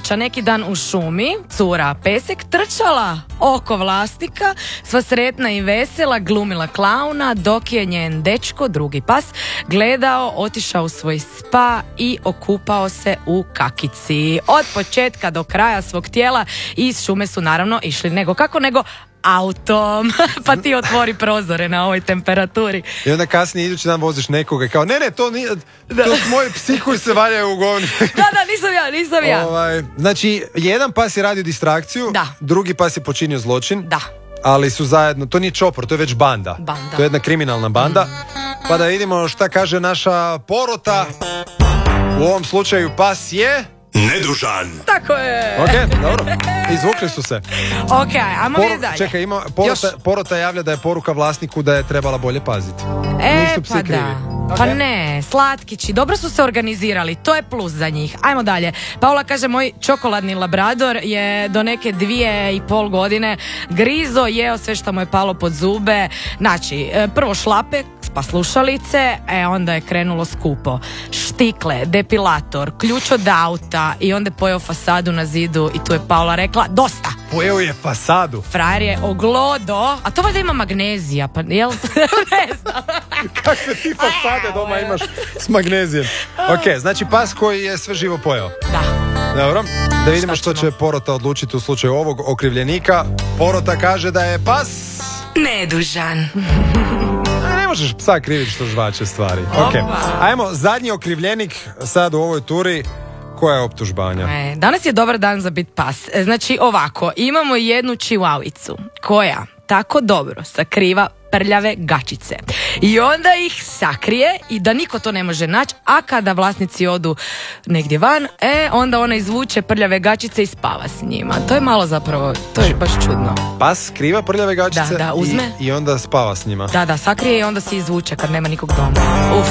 priča. Neki dan u šumi, cura Pesek trčala oko vlasnika, sva sretna i vesela, glumila klauna, dok je njen dečko, drugi pas, gledao, otišao u svoj spa i okupao se u kakici. Od početka do kraja svog tijela iz šume su naravno išli nego autom. Pa ti otvori prozore na ovoj temperaturi. I onda kasnije idući dan voziš nekoga i kao ne, to nije, to su moji psi koji se valjaju u govni. Da, nisam ja. Znači, jedan pas je radio distrakciju, da. Drugi pas je počinio zločin. Da. Ali su zajedno, to nije čopor, to je već banda. To je jedna kriminalna banda. Pa da vidimo šta kaže naša porota. U ovom slučaju pas je... nedužan. Tako je. Ok, dobro. Izvukli su se. Ok, ajmo vidjeti dalje. Čekaj, porota javlja da je poruka vlasniku da je trebala bolje paziti. Nisu psi krivi. Da. Pa ne, slatkići, dobro su se organizirali, to je plus za njih. Ajmo dalje. Paula kaže, moj čokoladni labrador je do neke 2,5 godine grizo, jeo sve što mu je palo pod zube. Znači, prvo šlape, pa slušalice, onda je krenulo skupo. Štikle, depilator, ključ od auta i onda je pojeo fasadu na zidu i tu je Paula rekla, dosta. Pojeo je fasadu. Frajer je oglodo, a to valjda ima magnezija, pa jel? Ne znam. Kakve ti fasade doma imaš s magnezijem? Ok, znači pas koji je sve živo pojeo. Da. Dobro, da vidimo što će porota odlučiti u slučaju ovog okrivljenika. Porota kaže da je pas... nedužan. Ne možeš psa kriviti što žvače stvari. Okay. Ajmo, zadnji okrivljenik sad u ovoj turi. Koja je optužbanja? Danas je dobar dan za bit pas. Znači ovako, imamo jednu čihuahicu koja tako dobro sakriva prljave gačice. I onda ih sakrije i da niko to ne može naći, a kada vlasnici odu negdje van, onda ona izvuče prljave gačice i spava s njima. To je malo zapravo, to je baš čudno. Pas skriva prljave gačice da, uzme. I onda spava s njima. Da, sakrije i onda se izvuče kad nema nikog doma. Uf.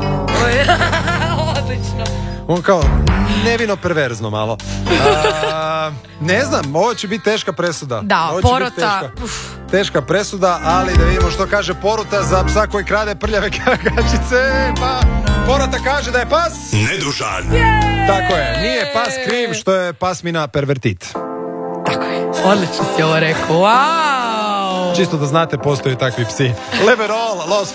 Odlično. On kao nevino perverzno malo. Ne znam, ovo će biti teška presuda. Da, ovo porota. Teška presuda, ali da vidimo što kaže porota za psa koji krade prljave gačice. Pa porota kaže da je pas nedužan. Tako je, nije pas kriv što je pasmina pervertit. Tako je, odlično si ovo rekao. Wow. Čisto da znate, postoje takvi psi. Leverol, Los